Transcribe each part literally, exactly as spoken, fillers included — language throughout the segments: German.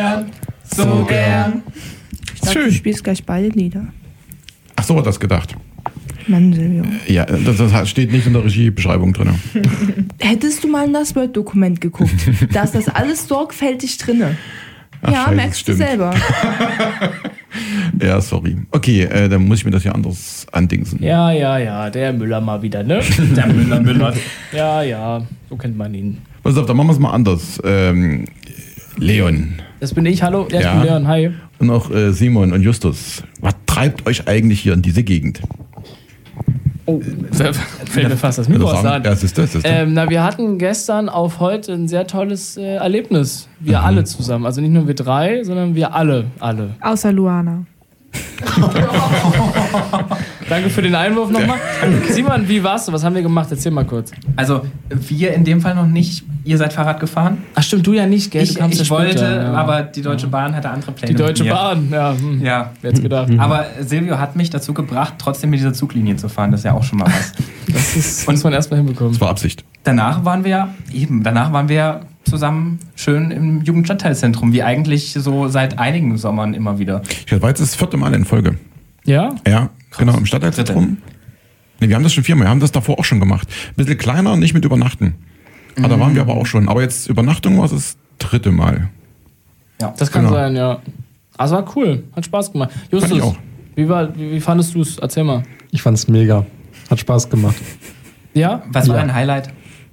so gern. Ich dachte, du spielst gleich beide Lieder. Ach so, hat das gedacht. Mann, Silvio. Ja, das, das steht nicht in der Regiebeschreibung drin. Hättest du mal in das Word-Dokument geguckt, da ist das alles sorgfältig drin. Ach, ja, Scheiße, merkst stimmt. du selber. Ja, sorry. Okay, äh, dann muss ich mir das hier anders andingsen. Ja, ja, ja, der Müller mal wieder, ne? Der Müller, Müller. Ja, ja, so kennt man ihn. Pass auf, dann machen wir es mal anders. Ähm, Leon. Das bin ich, hallo. Ja, ich Ja. bin Leon, hi. Und auch äh, Simon und Justus. Was treibt euch eigentlich hier in diese Gegend? Oh, fällt mir fast das Mikro aus der Hand. Ja, das ist das. das, ist das. Ähm, na, wir hatten gestern auf heute ein sehr tolles äh, Erlebnis. Wir Mhm. alle zusammen. Also nicht nur wir drei, sondern wir alle. alle. Außer Luana. Danke für den Einwurf nochmal. Simon, wie warst du? Was haben wir gemacht? Erzähl mal kurz. Also wir in dem Fall noch nicht. Ihr seid Fahrrad gefahren? Ach stimmt, du ja nicht, gell? Ich, du kamst ich ja wollte, später, ja. aber die Deutsche Bahn hatte andere Pläne. Die Deutsche mit mir. Bahn, ja. Hm. Ja. Wer hätte gedacht? Aber Silvio hat mich dazu gebracht, trotzdem mit dieser Zuglinie zu fahren. Das ist ja auch schon mal was. Das ist, muss man erstmal hinbekommen. Das war Absicht. Danach waren wir eben, danach waren wir zusammen schön im Jugendstadtteilzentrum, wie eigentlich so seit einigen Sommern immer wieder. Ich war jetzt das vierte Mal in Folge. Ja? Ja, genau, im Stadtteilzentrum. Nee, wir haben das schon viermal, wir haben das davor auch schon gemacht. Ein bisschen kleiner, nicht mit Übernachten. Aber da waren wir aber auch schon. Aber jetzt Übernachtung war es das dritte Mal. Ja, Das kann Genau. sein, ja. Also war cool, hat Spaß gemacht. Justus, Fand ich auch. Wie, war, wie, wie fandest du es? Erzähl mal. Ich fand's mega. Hat Spaß gemacht. Ja? Was war Ja. dein Highlight?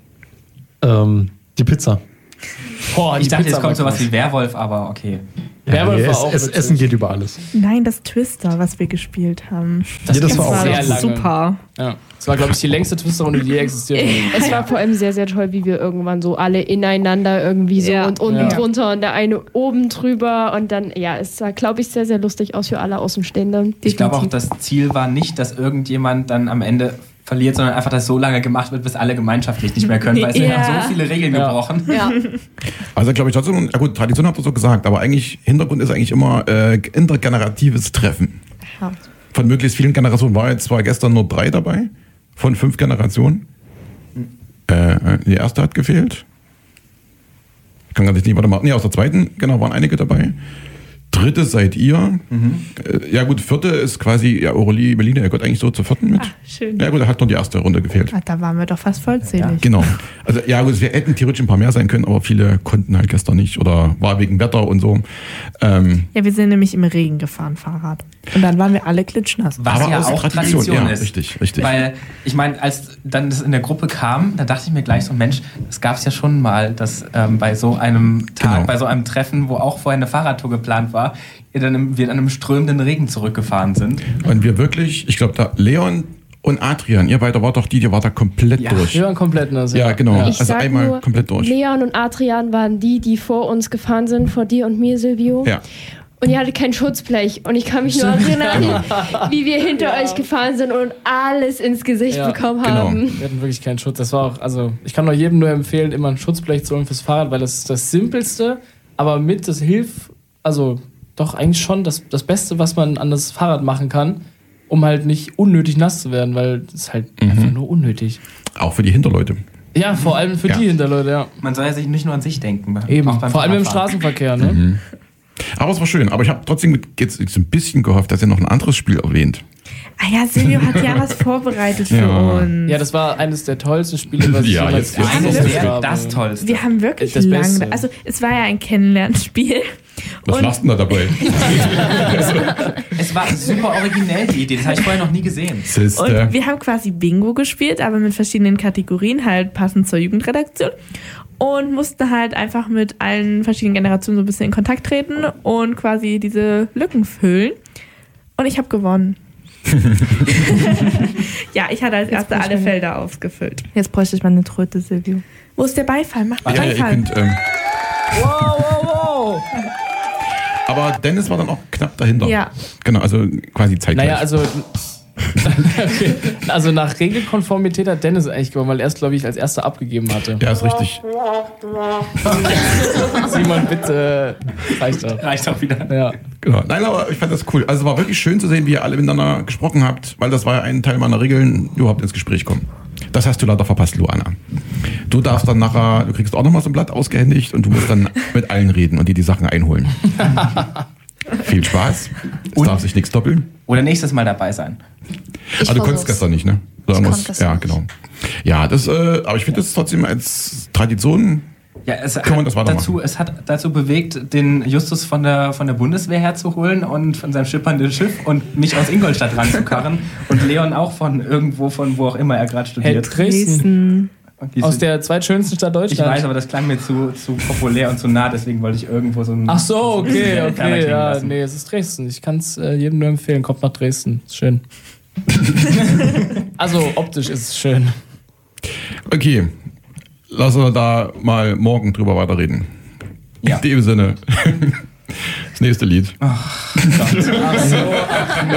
Ähm, die Pizza. Boah, Ich dachte, Pizza jetzt kommt war sowas krass. wie Werwolf, aber okay. Werwolf nee, war es, auch es, witzig. Essen geht über alles. Nein, das Twister, was wir gespielt haben. Das, Ja, das das war auch sehr sehr lange. Super. Ja. Das war, glaube ich, die längste Twister-Runde, die je existiert hat. Es war vor allem sehr, sehr toll, wie wir irgendwann so alle ineinander irgendwie so Ja. und unten Ja. drunter und der eine oben drüber und dann, ja, es sah, glaube ich, sehr, sehr lustig aus für alle Außenstehenden. Ich glaube auch, das Ziel war nicht, dass irgendjemand dann am Ende verliert, sondern einfach, dass so lange gemacht wird, bis alle gemeinschaftlich nicht mehr können, weil es Ja. haben so viele Regeln Ja. gebrochen. Ja. Also glaube ich trotzdem, ja gut, Tradition habt ihr so gesagt, aber eigentlich Hintergrund ist eigentlich immer äh, intergeneratives Treffen. Ja. Von möglichst vielen Generationen. War jetzt zwar gestern nur drei dabei, von fünf Generationen. Äh, die erste hat gefehlt. Ich kann gar nicht, warte mal, nee, aus der zweiten, genau, waren einige dabei. Dritte seid ihr. Äh, ja gut, vierte ist quasi, ja, Aurelie, Melina, ihr gehört eigentlich so zur vierten mit. Ah, schön. Ja gut, da hat nur die erste Runde gefehlt. Ah, da waren wir doch fast vollzählig. Genau. Also ja gut, wir hätten theoretisch ein paar mehr sein können, aber viele konnten halt gestern nicht oder war wegen Wetter und so. Ähm, Ja, wir sind nämlich im Regen gefahren, Fahrrad. Und dann waren wir alle klitschnass. Was Aber ja aus auch Tradition, Tradition, ja, ist. richtig, richtig. Weil, ich meine, als dann das in der Gruppe kam, da dachte ich mir gleich so, Mensch, das gab es ja schon mal, dass ähm, bei so einem Tag, Genau. bei so einem Treffen, wo auch vorher eine Fahrradtour geplant war, ihr dann im, wir dann im strömenden Regen zurückgefahren sind. Und wir wirklich, ich glaube, da Leon und Adrian, ihr beide wart doch die, die war da komplett Ja, durch. Wir waren komplett nass. Ja, genau. Ich Also sag einmal nur, komplett durch. Leon und Adrian waren die, die vor uns gefahren sind, vor dir und mir, Silvio. Ja. Und ihr hattet kein Schutzblech. Und ich kann mich nur erinnern, wie wir hinter euch gefahren sind und alles ins Gesicht Ja, bekommen genau. haben. Wir hatten wirklich keinen Schutz. Das war auch, also ich kann nur jedem nur empfehlen, immer ein Schutzblech zu holen fürs Fahrrad, weil das ist das Simpelste, aber mit das hilft, also doch eigentlich schon das, das Beste, was man an das Fahrrad machen kann, um halt nicht unnötig nass zu werden, weil das ist halt Mhm. einfach nur unnötig. Auch für die Hinterleute. Ja, vor allem für Ja. die Hinterleute, ja. Man soll ja sich nicht nur an sich denken. Eben, auch beim vor allem im Fahrradfahren. Straßenverkehr, ne? Mhm. Aber es war schön. Aber ich habe trotzdem jetzt so ein bisschen gehofft, dass ihr noch ein anderes Spiel erwähnt. Ah ja, Silvio hat ja was vorbereitet für Ja. uns. Ja, das war eines der tollsten Spiele, was ich Ja, jemals jetzt- jetzt- Eines gesehen wäre habe. das Tollste. Wir haben wirklich Das lange, Beste. also es war ja ein Kennenlernspiel. Was Und- lasst denn da dabei? Es war super originell, die Idee. Das habe ich vorher noch nie gesehen. Siehste. Und wir haben quasi Bingo gespielt, aber mit verschiedenen Kategorien, halt passend zur Jugendredaktion. Und mussten halt einfach mit allen verschiedenen Generationen so ein bisschen in Kontakt treten und quasi diese Lücken füllen. Und ich habe gewonnen. Ja, ich hatte als erste alle Felder ausgefüllt. Jetzt bräuchte ich mal eine Tröte, Silvio. Wo ist der Beifall? Mach mal Ja, ihr Beifall. könnt, ähm, Wow, wow, wow! aber Dennis war dann auch knapp dahinter. Ja. Genau, also quasi zeitgleich. Naja, also. Okay. Also nach Regelkonformität hat Dennis eigentlich gewonnen, weil er es, glaube ich, als erster abgegeben hatte. Ja, ist richtig. Simon, bitte. Reicht doch. Reicht auch wieder. Ja. Genau. Nein, aber ich fand das cool. Also es war wirklich schön zu sehen, wie ihr alle miteinander gesprochen habt, weil das war ja ein Teil meiner Regeln, überhaupt ins Gespräch kommen. Das hast du leider verpasst, Luana. Du darfst dann nachher, du kriegst auch nochmal so ein Blatt ausgehändigt und du musst dann mit allen reden und dir die Sachen einholen. Viel Spaß. Es Und- darf sich nichts doppeln. Oder nächstes Mal dabei sein. Ich Ah, du konntest versuch's. gestern nicht, ne? Ich Sondern konnte musst- gestern ja, nicht. genau. Ja, das, äh, aber ich finde das trotzdem als Tradition. Ja, es Kann man hat das weitermachen? dazu, es hat dazu bewegt, den Justus von der, von der Bundeswehr herzuholen und von seinem schippernden Schiff und nicht aus Ingolstadt ranzukarren. Und Leon auch von irgendwo, von wo auch immer er gerade Hey, studiert. Dresden. Die Aus sind- der zweitschönsten Stadt ich Deutschlands. weiß, aber das klang mir zu, zu populär und zu nah, deswegen wollte ich irgendwo so ein... Ach so, okay, ferner okay, klingen ja, lassen. nee, es ist Dresden. Ich kann es äh, jedem nur empfehlen. Kommt nach Dresden, ist schön. Also optisch ist es schön. Okay, lass uns da mal morgen drüber weiterreden. Ja. In dem Sinne. Das nächste Lied. Ach so, ach